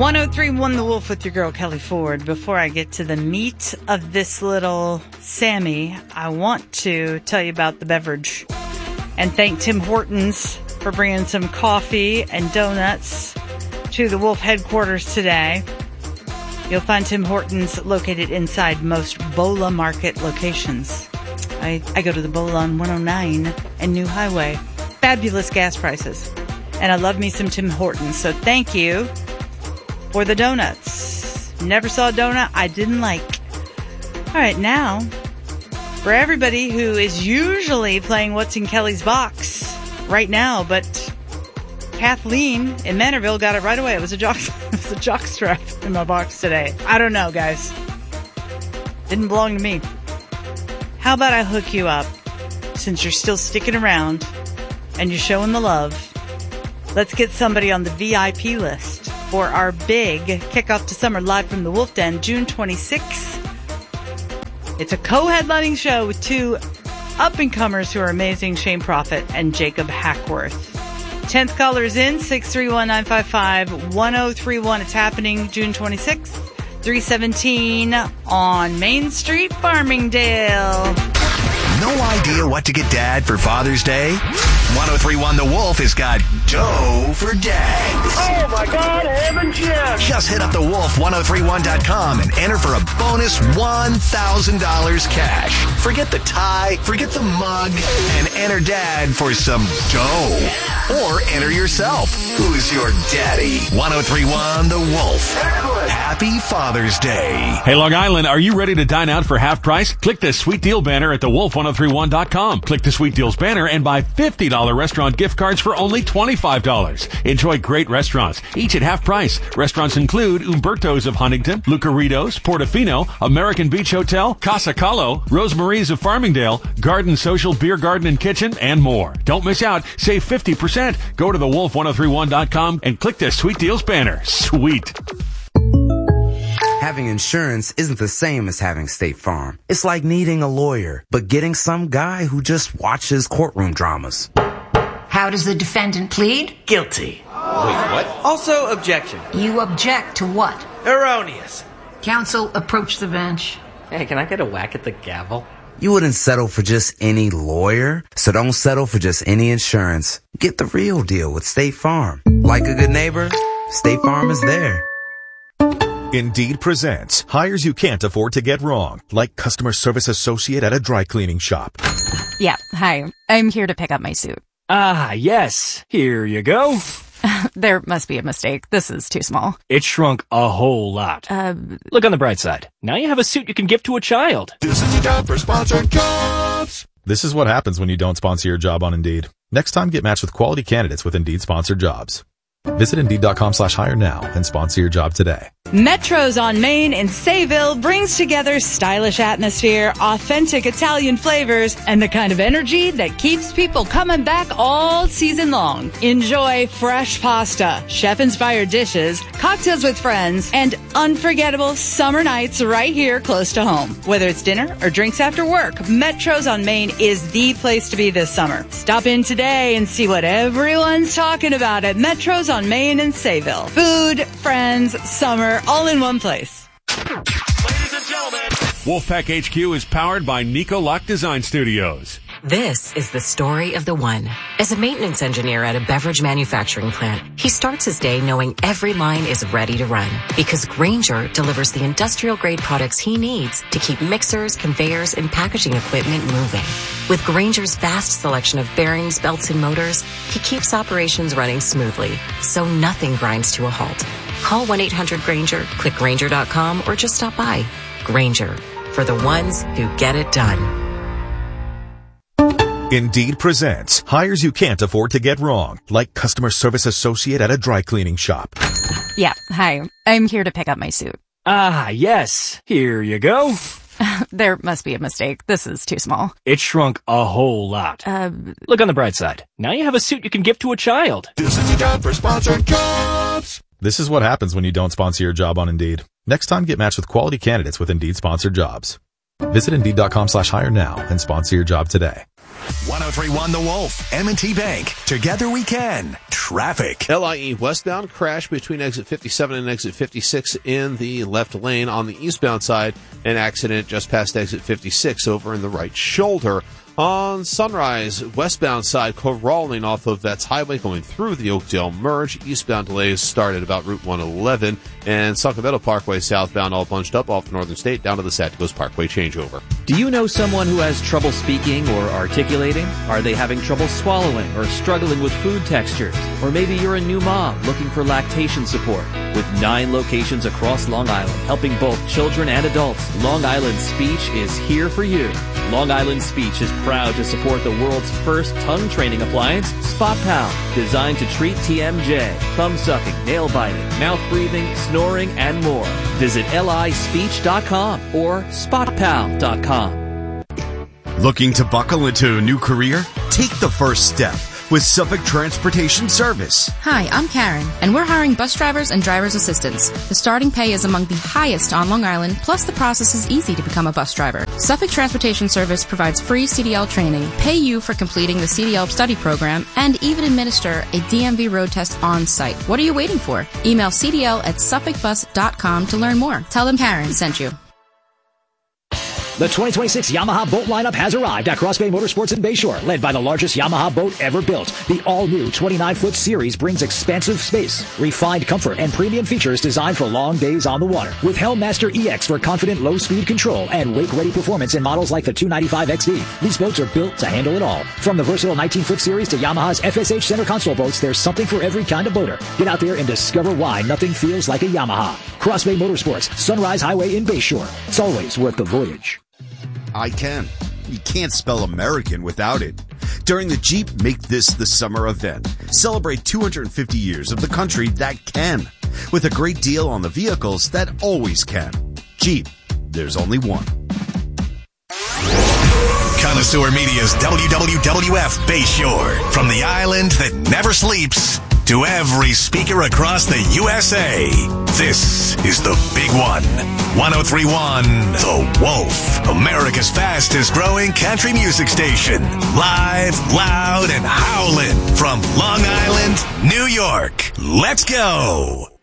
1031 The Wolf with your girl Kelly Ford. Before I get to the meat of this little Sammy, I want to tell you about the beverage and thank Tim Hortons for bringing some coffee and donuts to the Wolf headquarters today. You'll find Tim Hortons located inside most Bola Market locations. I go to the Bola on 109 and New Highway. Fabulous gas prices. And I love me some Tim Hortons, so thank you for the donuts. Never saw a donut I didn't like. All right, now, for everybody who is usually playing What's in Kelly's Box right now, but Kathleen in Manorville got it right away. It was a jock strap in my box today. I don't know, guys. Didn't belong to me. How about I hook you up, since you're still sticking around and you're showing the love? Let's get somebody on the VIP list for our big kickoff to summer live from the Wolf Den, June 26th. It's a co-headlining show with two up-and-comers who are amazing, Shane Prophet and Jacob Hackworth. 10th callers in, 631-955-1031. It's happening June 26th, 317 on Main Street, Farmingdale. No idea what to get Dad for Father's Day? 1031 The Wolf has got dough for dads. Oh my God, heaven yes! Just hit up thewolf1031.com and enter for a bonus $1,000 cash. Forget the tie, forget the mug, and enter Dad for some dough. Or enter yourself. Who's your daddy? 1031 The Wolf. Excellent. Happy Father's Day. Hey, Long Island, are you ready to dine out for half price? Click the Sweet Deal banner at thewolf1031.com. Click the Sweet Deals banner and buy $50 restaurant gift cards for only $25. Enjoy great restaurants, each at half price. Restaurants include Umberto's of Huntington, Lucaritos, Portofino, American Beach Hotel, Casa Calo, Rosemary's of Farmingdale, Garden Social Beer Garden and Kitchen, and more. Don't miss out. Save 50%. Go to thewolf1031.com and click the Sweet Deals banner. Sweet. Having insurance isn't the same as having State Farm. It's like needing a lawyer, but getting some guy who just watches courtroom dramas. How does the defendant plead? Guilty. Wait, what? Also, objection. You object to what? Erroneous. Counsel, approach the bench. Hey, can I get a whack at the gavel? You wouldn't settle for just any lawyer, so don't settle for just any insurance. Get the real deal with State Farm. Like a good neighbor, State Farm is there. Indeed presents hires you can't afford to get wrong, like customer service associate at a dry cleaning shop. Yeah, hi. I'm here to pick up my suit. Ah, yes. Here you go. There must be a mistake. This is too small. It shrunk a whole lot. Look on the bright side. Now you have a suit you can give to a child. This is your job for sponsored jobs. This is what happens when you don't sponsor your job on Indeed. Next time, get matched with quality candidates with Indeed sponsored jobs. Visit Indeed.com/hire now and sponsor your job today. Metro's on Main in Sayville brings together stylish atmosphere, authentic Italian flavors, and the kind of energy that keeps people coming back all season long. Enjoy fresh pasta, chef-inspired dishes, cocktails with friends, and unforgettable summer nights right here close to home. Whether it's dinner or drinks after work, Metro's on Main is the place to be this summer. Stop in today and see what everyone's talking about at Metro's on Main in Sayville. Food, friends, summer, all in one place. Ladies and gentlemen, Wolfpack HQ is powered by Nico Lock Design Studios. This is the story of the one. As a maintenance engineer at a beverage manufacturing plant, he starts his day knowing every line is ready to run because Grainger delivers the industrial-grade products he needs to keep mixers, conveyors, and packaging equipment moving. With Grainger's vast selection of bearings, belts, and motors, he keeps operations running smoothly, so nothing grinds to a halt. Call 1-800-GRAINGER, click Grainger.com, or just stop by. Grainger, for the ones who get it done. Indeed presents hires you can't afford to get wrong, like customer service associate at a dry cleaning shop. Yeah, hi. I'm here to pick up my suit. Ah, yes. Here you go. There must be a mistake. This is too small. It shrunk a whole lot. Look on the bright side. Now you have a suit you can give to a child. This is your job for sponsored jobs. This is what happens when you don't sponsor your job on Indeed. Next time, get matched with quality candidates with Indeed sponsored jobs. Visit Indeed.com/hire now and sponsor your job today. 1031 The Wolf, M&T Bank. Together we can. Traffic. LIE westbound crash between exit 57 and exit 56 in the left lane. On the eastbound side, an accident just past exit 56 over in the right shoulder. On Sunrise, westbound side, crawling off of Vets Highway going through the Oakdale merge. Eastbound delays start at about Route 111. And Saco Meadow Parkway southbound all bunched up off Northern State down to the Saticos Parkway changeover. Do you know someone who has trouble speaking or articulating? Are they having trouble swallowing or struggling with food textures? Or maybe you're a new mom looking for lactation support. With 9 locations across Long Island, helping both children and adults, Long Island Speech is here for you. Long Island Speech is proud to support the world's first tongue training appliance, Spot Pal, designed to treat TMJ, thumb sucking, nail biting, mouth breathing, snoring, and more. Visit lispeech.com or spotpal.com. Looking to buckle into a new career? Take the first step with Suffolk Transportation Service. Hi, I'm Karen, and we're hiring bus drivers and driver's assistants. The starting pay is among the highest on Long Island, plus the process is easy to become a bus driver. Suffolk Transportation Service provides free CDL training, pay you for completing the CDL study program, and even administer a DMV road test on site. What are you waiting for? Email cdl@suffolkbus.com to learn more. Tell them Karen sent you. The 2026 Yamaha boat lineup has arrived at Cross Bay Motorsports in Bayshore. Led by the largest Yamaha boat ever built, the all-new 29-foot series brings expansive space, refined comfort, and premium features designed for long days on the water. With Helmmaster EX for confident low-speed control and wake-ready performance in models like the 295 XD, these boats are built to handle it all. From the versatile 19-foot series to Yamaha's FSH center console boats, there's something for every kind of boater. Get out there and discover why nothing feels like a Yamaha. Cross Bay Motorsports, Sunrise Highway in Bayshore. It's always worth the voyage. I can. You can't spell American without it. During the Jeep Make This the Summer event, celebrate 250 years of the country that can, with a great deal on the vehicles that always can. Jeep, there's only one. Connoisseur Media's WWWF Bayshore. From the island that never sleeps to every speaker across the USA. This is the big one. 1031 The Wolf, America's fastest growing country music station. Live, loud, and howling from Long Island, New York. Let's go.